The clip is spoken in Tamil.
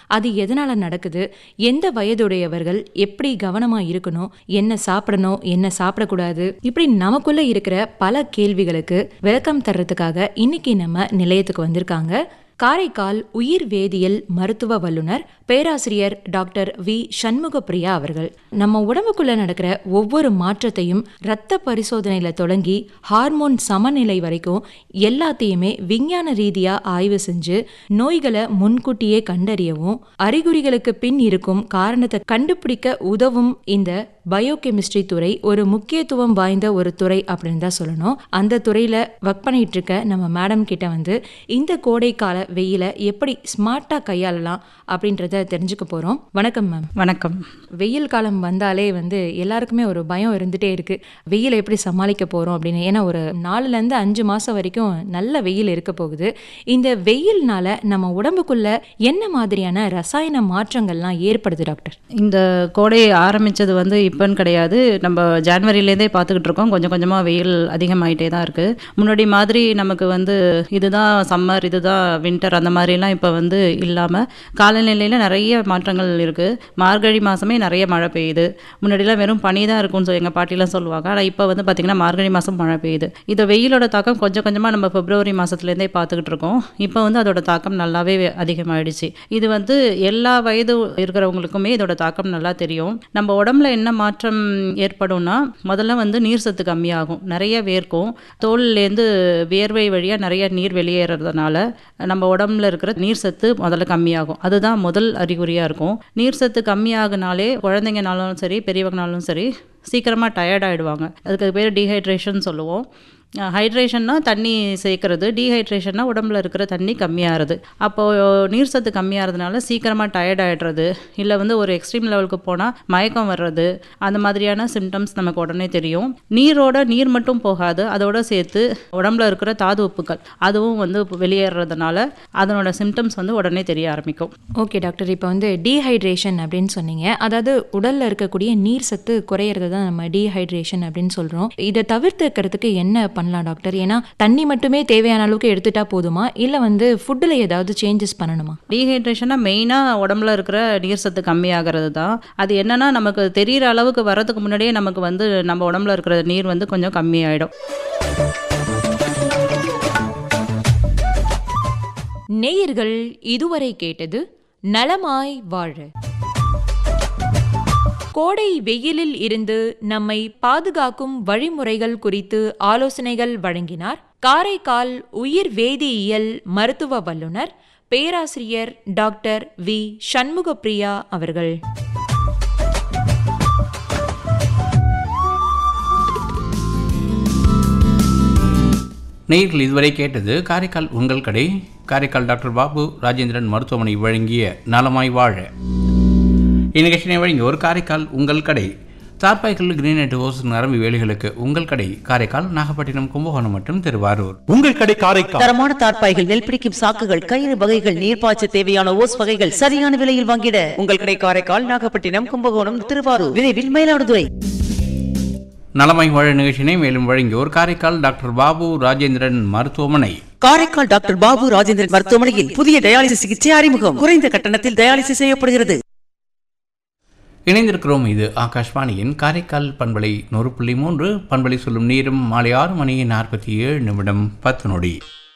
அது எதனால நடக்குது, எந்த வயதுடையவர்கள் எப்படி கவனமா இருக்கணும், என்ன சாப்பிடணும், என்ன சாப்பிடக்கூடாது, இப்படி நமக்குள்ள இருக்கிற பல கேள்விகளுக்கு விளக்கம் தர்றதுக்காக இன்னைக்கு நம்ம நிலையத்துக்கு வந்திருக்காங்க காரைக்கால் உயிர் வேதியியல் மருத்துவ வல்லுநர் பேராசிரியர் டாக்டர் வி சண்முகப்பிரியா அவர்கள். நம்ம உடம்புக்குள்ள நடக்கிற ஒவ்வொரு மாற்றத்தையும் இரத்த பரிசோதனையில தொடங்கி ஹார்மோன் சமநிலை வரைக்கும் எல்லாத்தையுமே விஞ்ஞான ரீதியா ஆய்வு செஞ்சு நோய்களை முன்கூட்டியே கண்டறியவும் அறிகுறிகளுக்கு பின் இருக்கும் காரணத்தை கண்டுபிடிக்க உதவும் இந்த பயோகெமிஸ்ட்ரி துறை ஒரு முக்கியத்துவம் வாய்ந்த ஒரு துறை அப்படின்னு தான் சொல்லணும். அந்த துறையில ஒர்க் பண்ணிட்டு இருக்க நம்ம மேடம் கிட்ட வந்து இந்த கோடை கால வெயில எப்படி ஸ்மார்ட்டா கையாளலாம் அப்படின்றத தெரிஞ்சுக்க போறோம். வணக்கம் மேம். வணக்கம். வெயில் காலம் வந்தாலே வந்து எல்லாருக்குமே ஒரு பயம் இருந்துட்டே இருக்கு, வெயில எப்படி சமாளிக்க போறோம் அப்படின்னு. ஏன்னா ஒரு 4லேருந்து 5 மாசம் வரைக்கும் நல்ல வெயில் இருக்க போகுது. இந்த வெயில்னால நம்ம உடம்புக்குள்ள என்ன மாதிரியான ரசாயன மாற்றங்கள்லாம் ஏற்படுது டாக்டர்? இந்த கோடை ஆரம்பிச்சது வந்து இப்போன்னு கிடையாது, நம்ம ஜான்வரியிலேருந்தே பார்த்துக்கிட்டு இருக்கோம். கொஞ்சம் கொஞ்சமாக வெயில் அதிகமாகிட்டே தான் இருக்குது. முன்னாடி மாதிரி நமக்கு வந்து இதுதான் சம்மர், இதுதான் வின்டர் அந்த மாதிரிலாம் இப்போ வந்து இல்லாமல் காலநிலையில் நிறைய மாற்றங்கள் இருக்குது. மார்கழி மாதமே நிறைய மழை பெய்யுது. முன்னாடிலாம் வெறும் பனி தான் இருக்கும்னு எங்கள் பாட்டிலாம் சொல்லுவாங்க. ஆனால் இப்போ வந்து பார்த்திங்கன்னா மார்கழி மாதம் மழை பெய்யுது. இந்த வெயிலோட தாக்கம் கொஞ்சம் கொஞ்சமாக நம்ம பிப்ரவரி மாதத்துலேருந்தே பார்த்துக்கிட்டு இருக்கோம். இப்போ வந்து அதோட தாக்கம் நல்லாவே அதிகமாகிடுச்சு. இது வந்து எல்லா வயது இருக்கிறவங்களுக்குமே இதோட தாக்கம் நல்லா தெரியும். நம்ம உடம்புல என்ன மாற்றம் ஏற்படும்னா, முதல்ல வந்து நீர் சத்து கம்மியாகும், நிறைய வேர்க்கும். தோல்லேருந்து வேர்வை வழியாக நிறைய நீர் வெளியேறதுனால நம்ம உடம்புல இருக்கிற நீர் சத்து முதல்ல கம்மியாகும். அதுதான் முதல் அறிகுறியாக இருக்கும். நீர் சத்து கம்மியாகினாலே குழந்தைங்கனாலும் சரி பெரியவங்கனாலும் சரி சீக்கிரமாக டயர்ட் ஆகிடுவாங்க. அதுக்கு பேர் டீஹைட்ரேஷன் சொல்லுவோம். ஹைட்ரேஷன்னா தண்ணி சேர்க்கறது, டீஹைட்ரேஷன்னா உடம்புல இருக்கிற தண்ணி கம்மியாகிறது. அப்போது நீர் சத்து கம்மியாகிறதுனால சீக்கிரமாக டயர்ட் ஆகிடுறது, இல்லை வந்து ஒரு எக்ஸ்ட்ரீம் லெவலுக்கு போனால் மயக்கம் வர்றது, அந்த மாதிரியான சிம்டம்ஸ் நமக்கு உடனே தெரியும். நீர் மட்டும் போகாது, அதோட சேர்த்து உடம்புல இருக்கிற தாது உப்புக்கள் அதுவும் வந்து வெளியேறதுனால அதனோட சிம்டம்ஸ் வந்து உடனே தெரிய ஆரம்பிக்கும். ஓகே டாக்டர், இப்போ வந்து டீஹைட்ரேஷன் அப்படின்னு சொன்னீங்க. அதாவது உடலில் இருக்கக்கூடிய நீர் சத்து குறையிறது தான் நம்ம டீஹைட்ரேஷன் அப்படின்னு சொல்கிறோம். இதை தவிர்த்துக்கிறதுக்கு என்ன பண்ணலாம் டாக்டர்? ஏன்னா தண்ணி மட்டுமே தேவையான அளவுக்கு எடுத்துட்டா போதுமா, இல்லை வந்து ஃபுட்டில் ஏதாவது சேஞ்சஸ் பண்ணணுமா? டீஹைட்ரேஷனாக மெயினாக உடம்புல இருக்கிற நீர் சத்து கம்மியாகிறது தான். அது என்னன்னா நமக்கு தெரிகிற அளவுக்கு வரதுக்கு முன்னாடியே நமக்கு வந்து நம்ம உடம்புல இருக்கிற நீர் வந்து கொஞ்சம் கம்மியாயிடும். நேயர்கள் இதுவரை கேட்டது நலமாய் வாழ. கோடை வெயிலில் இருந்து நம்மை பாதுகாக்கும் வழிமுறைகள் குறித்து ஆலோசனைகள் வழங்கினார் காரைக்கால் உயிர் வேதியியல் மருத்துவ வல்லுநர் பேராசிரியர் டாக்டர் வி சண்முகப்பிரியா அவர்கள். நேயர்கள் இதுவரை கேட்டது காரைக்கால் உங்கள் கடை, காரைக்கால் டாக்டர் பாபு ராஜேந்திரன் மருத்துவமனை வழங்கிய நலமாய் வாழ. இந்நிகழ்ச்சியை வழங்கி ஒரு காரைக்கால் உங்கள் கடை, தார்பாய்கள் கிரீனட் ஹோஸ் நரம்பு வேலைகளுக்கு உங்கள் கடை காரைக்கால், நாகப்பட்டினம், கும்பகோணம் மற்றும் திருவாரூர். உங்கள் கடை காரைக்கால். தரமான தார்பாய்கள், நெல் பிடிக்கும் சாக்குகள், கயிறு வகைகள், நீர்ப்பாய்ச்ச தேவையான ஓஸ் வகைகள் சரியான விலையில் வாங்கிட உங்கள் கடை காரைக்கால், நாகப்பட்டினம், கும்பகோணம், திருவாரூர், விரைவில் மயிலாடுதுறை. நலமாய் வாழ நிகழ்ச்சியினை மேலும் வழங்கியோர் காரைக்கால் டாக்டர் பாபு ராஜேந்திரன் மருத்துவமனை. காரைக்கால் டாக்டர் பாபு ராஜேந்திரன் மருத்துவமனையில் புதிய டயாலிசிஸ் சிகிச்சை அறிமுகம். குறைந்த கட்டணத்தில் டயாலிசிஸ் செய்யப்படுகிறது. இணைந்திருக்கிறோம். இது ஆகாஷ்வாணியின் காரைக்கால் பண்பலை 100.3. பண்பலை சொல்லும் நேரம் மாலை 6 மணி 47 நிமிடம் 10 நொடி.